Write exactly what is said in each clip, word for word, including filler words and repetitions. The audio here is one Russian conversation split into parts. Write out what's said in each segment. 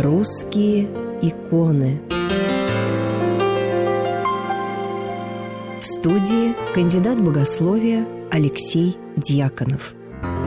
Русские иконы. В студии кандидат богословия Алексей Дьяконов.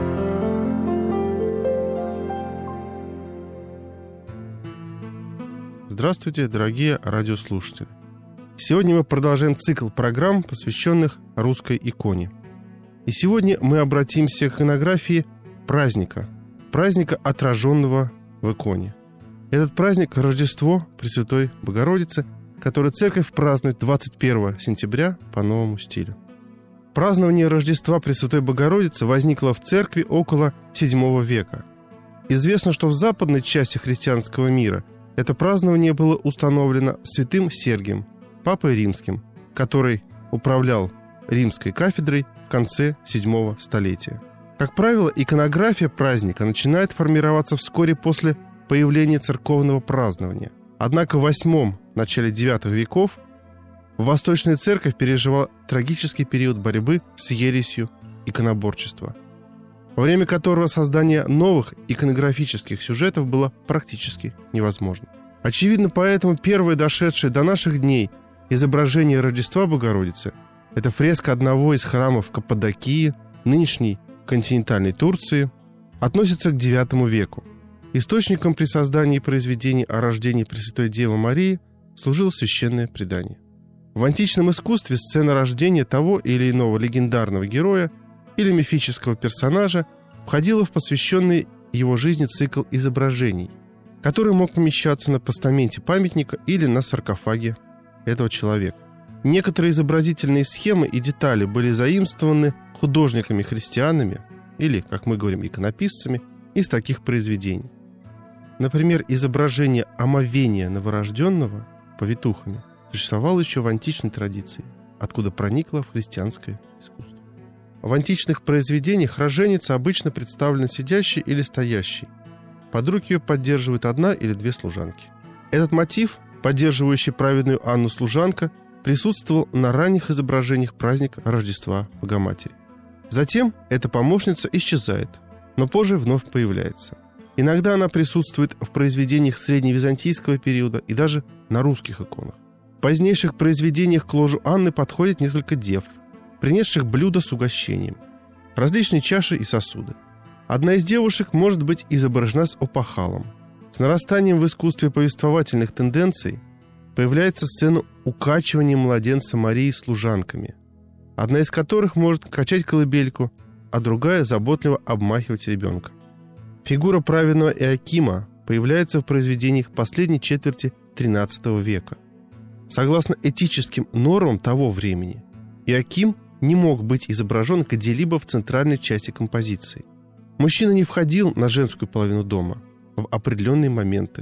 Здравствуйте, дорогие радиослушатели! Сегодня мы продолжаем цикл программ, посвященных русской иконе. И сегодня мы обратимся к иконографии праздника, праздника, отраженного в иконе. Этот праздник – Рождество Пресвятой Богородицы, который церковь празднует двадцать первого сентября по новому стилю. Празднование Рождества Пресвятой Богородицы возникло в церкви около седьмого века. Известно, что в западной части христианского мира это празднование было установлено святым Сергием, папой римским, который управлял римской кафедрой в конце седьмого столетия. Как правило, иконография праздника начинает формироваться вскоре после появления церковного празднования. Однако в восьмом, начале девятого веков Восточная Церковь переживала трагический период борьбы с ересью иконоборчества, во время которого создание новых иконографических сюжетов было практически невозможно. Очевидно, поэтому первое дошедшее до наших дней изображение Рождества Богородицы – это фреска одного из храмов Каппадокии, нынешней континентальной Турции, относится к девятому веку. Источником при создании произведений о рождении Пресвятой Девы Марии служило священное предание. В античном искусстве сцена рождения того или иного легендарного героя или мифического персонажа входила в посвященный его жизни цикл изображений, который мог помещаться на постаменте памятника или на саркофаге этого человека. Некоторые изобразительные схемы и детали были заимствованы художниками-христианами или, как мы говорим, иконописцами из таких произведений. Например, изображение омовения новорожденного повитухами существовало еще в античной традиции, откуда проникло в христианское искусство. В античных произведениях роженица обычно представлена сидящей или стоящей. Под руки ее поддерживают одна или две служанки. Этот мотив, поддерживающий праведную Анну служанка, присутствовал на ранних изображениях праздника Рождества Богоматери. Затем эта помощница исчезает, но позже вновь появляется. Иногда она присутствует в произведениях средневизантийского периода и даже на русских иконах. В позднейших произведениях к ложу Анны подходит несколько дев, принесших блюда с угощением, различные чаши и сосуды. Одна из девушек может быть изображена с опахалом. С нарастанием в искусстве повествовательных тенденций появляется сцена укачивания младенца Марии служанками, одна из которых может качать колыбельку, а другая заботливо обмахивать ребенка. Фигура праведного Иоакима появляется в произведениях последней четверти тринадцатого века. Согласно этическим нормам того времени, Иоаким не мог быть изображен где-либо в центральной части композиции. Мужчина не входил на женскую половину дома в определенные моменты.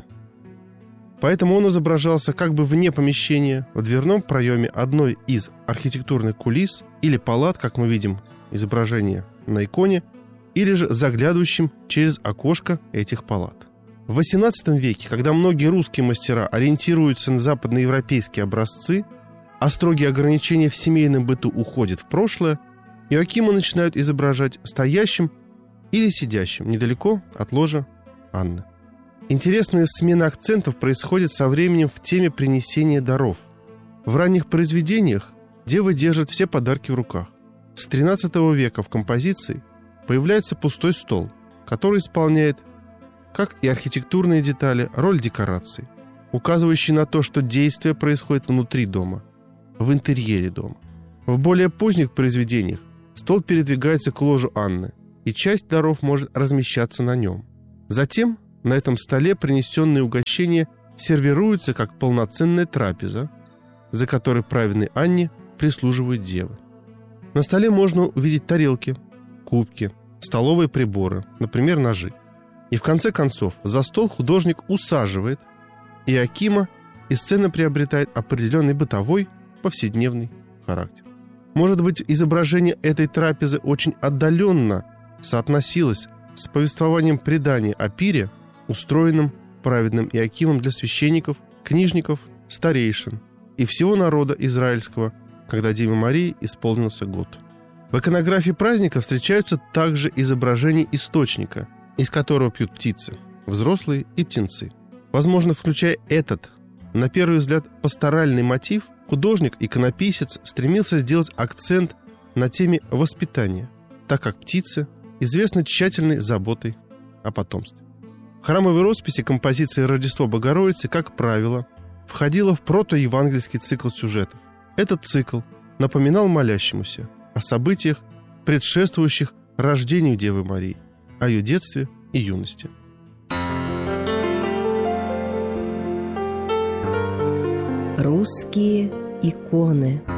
Поэтому он изображался как бы вне помещения, в дверном проеме одной из архитектурных кулис или палат, как мы видим изображение на иконе, или же заглядывающим через окошко этих палат. В восемнадцатом веке, когда многие русские мастера ориентируются на западноевропейские образцы, а строгие ограничения в семейном быту уходят в прошлое, Иоакима начинают изображать стоящим или сидящим недалеко от ложа Анны. Интересная смена акцентов происходит со временем в теме принесения даров. В ранних произведениях девы держат все подарки в руках. С тринадцатого века в композиции появляется пустой стол, который исполняет, как и архитектурные детали, роль декораций, указывающей на то, что действие происходит внутри дома, в интерьере дома. В более поздних произведениях стол передвигается к ложу Анны, и часть даров может размещаться на нем. Затем на этом столе принесенные угощения сервируются как полноценная трапеза, за которой праведной Анне прислуживают девы. На столе можно увидеть тарелки, кубки, столовые приборы, например, ножи. И в конце концов за стол художник усаживает Иоакима, и сцена приобретает определенный бытовой, повседневный характер. Может быть, изображение этой трапезы очень отдаленно соотносилось с повествованием предания о пире, устроенном праведным Иоакимом для священников, книжников, старейшин и всего народа израильского, когда Деве Марии исполнился год. В иконографии праздника встречаются также изображения источника, из которого пьют птицы, взрослые и птенцы. Возможно, включая этот, на первый взгляд, пасторальный мотив, художник-иконописец стремился сделать акцент на теме воспитания, так как птицы известны тщательной заботой о потомстве. В храмовой росписи композиция «Рождество Богородицы», как правило, входила в протоевангельский цикл сюжетов. Этот цикл напоминал молящемуся о событиях, предшествующих рождению Девы Марии, о ее детстве и юности. Русские иконы.